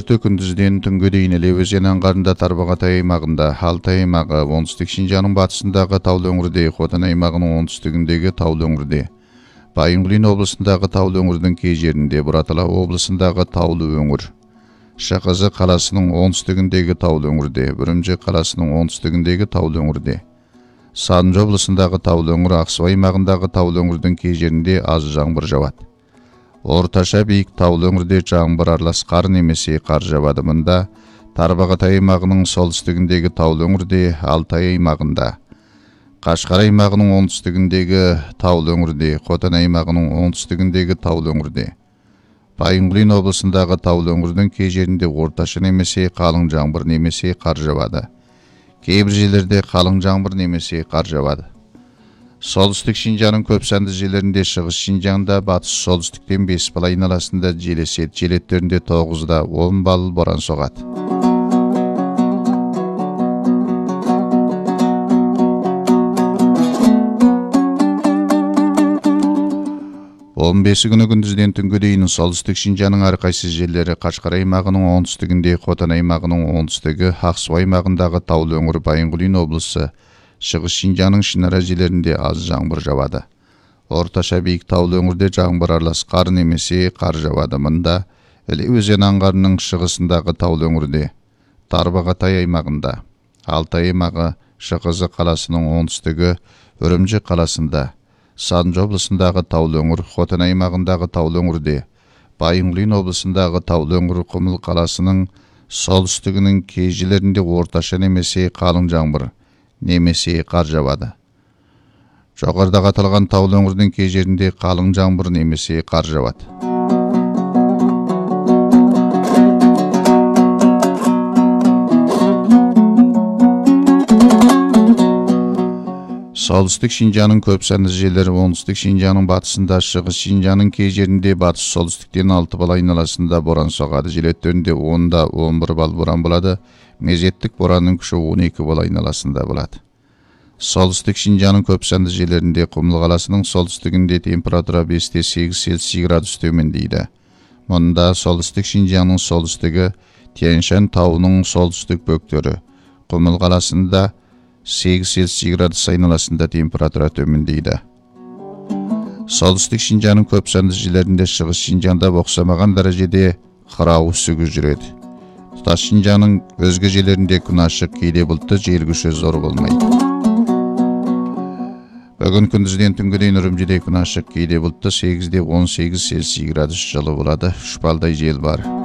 4 күндізден түнге дейін Іле өзені аңғарында Тарбағатай аймағында, Алтай аймағы, оңтүстік Шинжанның батысындағы таулы өңірде, Хотан аймағының оңтүстігіндегі таулы өңірде, Байынғұлин облысындағы таулы өңірдің кей жерінде, Бұратала облысындағы таулы өңір, Шақазы қаласының оңтүстігіндегі таулы өңірде, Бүрімжі қаласының оңтүстігіндегі таулы өңірде, Сарынжы облысындағы таулы өңір, Ақсу аймағындағы таулы өңірдің кей жерінде аз жаңбыр жауады. Орташа биік таулы өңірде жаңбыр аралас қар немесе қар жауады. Мұнда Тарбағатай аймағының солтүстігіндегі таулы өңірде, Алтай аймағында, Қашқар аймағының оңтүстігіндегі таулы өңірде, Хотан аймағының оңтүстігіндегі таулы өңірде, Байынғұлин облысындағы таулы өңірдің кей жерінде орташа немесе қалың жаңбыр немесе қар жауады. Кейбір жерлерде қалың жаңбыр немесе қар жауады. Солтүстік Шинжанның көп санды жерлерінде, шығыс Шинжаңда, батыс солтүстіктен 5 бал айналасында жел еседі. Желеттерінде 9-да 10 бал боран соғады. 15 күні күндізден түнге дейін солтүстік Шинжанның әрқайсы жерлері, Қашқар аймағының оңтүстігінде, Хотан аймағының оңтүстігі, Ақсу аймағындағы таулы өңір, Байынғұлин облысы, шығыс Шинжанның Шинара жерлерінде аз жаңбыр жауады. Орташа биік таулы өңірде жаңбыр аралас қар немесе қар жауады. Мұнда Іле өзені аңғарының шығысындағы таулы өңірде, Тарбағатай аймағында, Алтай аймағы, Шақазы қаласының оңтүстігі, Үрімжі қаласында, Сарынжы облысындағы таулы өңір, Хотан аймағындағы таулы өңірде, Байынғұлин облысындағы таулы өңір, Құмыл қаласының солтүстігінің кей жерлерінде орташа немесе қалың жаңбыр немесе қар жауады. Жоғарыдағы аталған таулы өңірдің кей жерінде қалың жаңбыр немесе қар жауады. Солтүстік Шинжанның көп санды жерлері, оңтүстік Шинжанның батысында, шығыс Шинжанның кей жерінде, батыс солтүстіктен 6 бал айналасында боран соғады. Желеттерінде 10-да 11 бал боран болады. Мезеттік боранның күші 12 бал айналасында болады. Солтүстік Шинжанның көп санды жерлерінде, Құмыл қаласының солтүстігінде температура 5-те 8 Цельсий градус төмендейді. Мұнда солтүстік Шинжанның солтүстігі, Тянь-Шань тауының солтүстік бөктері, Құмыл қаласында 8 Цельсий градус айналасында температура төмендейді. Солтүстік Шинжанның көп санды жерлерінде, шығыс Шинжанда ұқсамаған дәрежеде қырау үсігі жүреді. Тұтас Шинжанның өзге жерлерінде күн ашық, кейде бұлтты, жел күші зор болмайды. Бүгін күндізден түнге дейін Үрімжіде күн ашық, кейде бұлтты, 8-де 18 Цельсий градус жылы болады. 3 балдай жел бар.